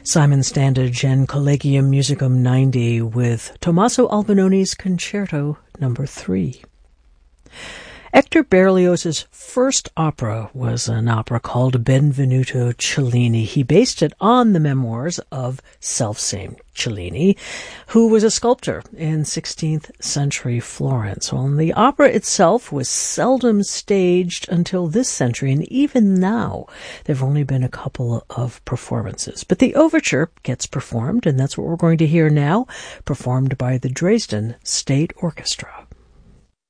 Simon Standage and Collegium Musicum 90 with Tommaso Albinoni's Concerto No. 3. Hector Berlioz's first opera was an opera called Benvenuto Cellini. He based it on the memoirs of self-same Cellini, who was a sculptor in 16th century Florence. Well, the opera itself was seldom staged until this century, and even now there have only been a couple of performances. But the overture gets performed, and that's what we're going to hear now, performed by the Dresden State Orchestra.